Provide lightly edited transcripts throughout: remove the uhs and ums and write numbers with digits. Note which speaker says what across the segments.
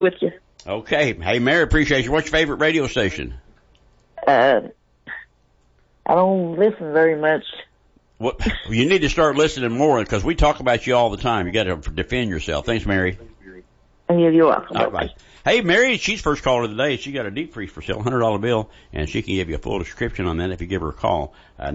Speaker 1: with you.
Speaker 2: Okay. Hey, Mary, appreciate you. What's your favorite radio station?
Speaker 1: I don't listen very much.
Speaker 2: Well, you need to start listening more because we talk about you all the time. You got to defend yourself. Thanks, Mary.
Speaker 1: You're welcome.
Speaker 2: All right. Hey, Mary, she's first caller today. She got a deep freeze for sale, $100 bill, and she can give you a full description on that if you give her a call.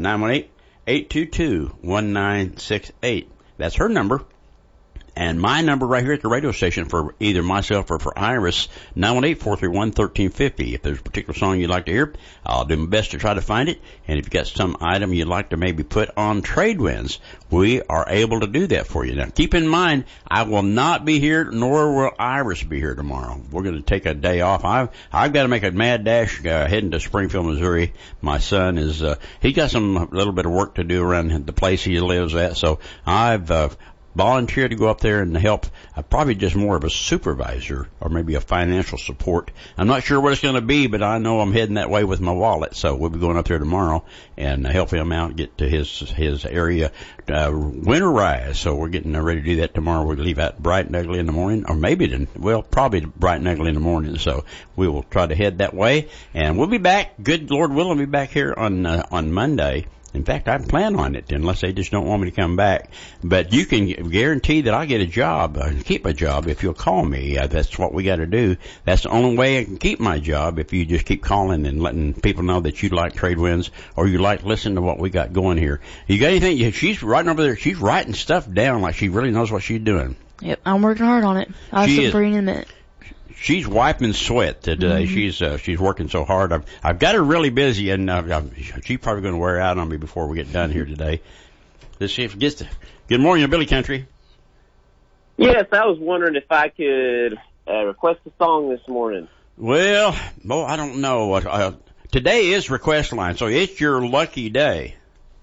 Speaker 2: 918-822-1968. That's her number. And my number right here at the radio station for either myself or for Iris, 918-431-1350. If there's a particular song you'd like to hear, I'll do my best to try to find it. And if you've got some item you'd like to maybe put on trade winds, we are able to do that for you. Now, keep in mind, I will not be here, nor will Iris be here tomorrow. We're going to take a day off. I've got to make a mad dash heading to Springfield, Missouri. My son is, he's got some little bit of work to do around the place he lives at, so I've volunteer to go up there and help, probably just more of a supervisor or maybe a financial support. I'm not sure what it's going to be, but I know I'm heading that way with my wallet. So we'll be going up there tomorrow and help him out, get to his area, winterize. So we're getting ready to do that tomorrow. We'll leave out bright and ugly in the morning, or maybe probably bright and ugly in the morning. So we will try to head that way, and we'll be back. Good Lord willing, we'll be back here on Monday. In fact, I plan on it unless they just don't want me to come back. But you can guarantee that I get a job, keep a job if you'll call me. That's what we got to do. That's the only way I can keep my job, if you just keep calling and letting people know that you like trade winds or you like listening to what we got going here. You got anything? She's writing over there. She's writing stuff down like she really knows what she's doing.
Speaker 3: Yep, I'm working hard on it. I'll have some for you in a minute.
Speaker 2: She's wiping sweat today. Mm-hmm. She's working so hard. I've got her really busy, and she's probably going to wear out on me before we get done here today. Let's see if it gets to. Good morning, Billy Country.
Speaker 4: Yes, I was wondering if I could request a song this morning.
Speaker 2: Well, I don't know. Today is request line, so it's your lucky day.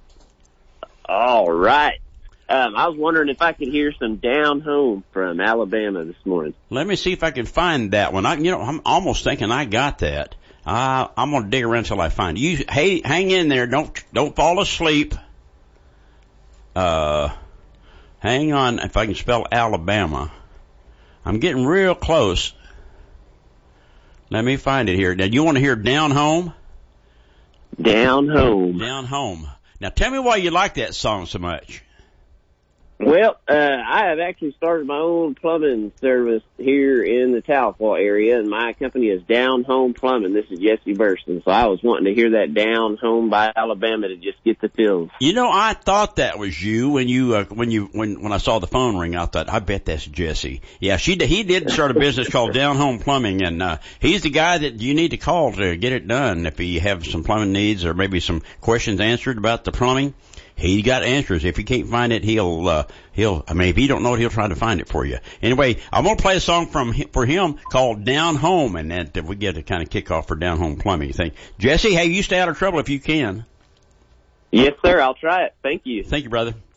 Speaker 4: All right. I was wondering if I could hear some Down Home from Alabama this morning.
Speaker 2: Let me see if I can find that one. I'm almost thinking I got that. I'm going to dig around until I find it. You, hey, hang in there. Don't fall asleep. Hang on if I can spell Alabama. I'm getting real close. Let me find it here. Now, you want to hear Down Home?
Speaker 4: Down Home.
Speaker 2: Down Home. Now, tell me why you like that song so much.
Speaker 4: Well, I have actually started my own plumbing service here in the Tahlequah area, and my company is Down Home Plumbing. This is Jesse Burston, so I was wanting to hear that Down Home by Alabama to just get the feels.
Speaker 2: You know, I thought that was you when I saw the phone ring. I thought, I bet that's Jesse. Yeah, he did start a business called Down Home Plumbing, and he's the guy that you need to call to get it done if you have some plumbing needs or maybe some questions answered about the plumbing. He got answers. If he can't find it, if you don't know it, he'll try to find it for you. Anyway, I'm going to play a song for him called Down Home, and that we get a kind of kickoff for Down Home Plumbing thing. Jesse, hey, you stay out of trouble if you can.
Speaker 4: Yes, sir. I'll try it. Thank you.
Speaker 2: Thank you, brother.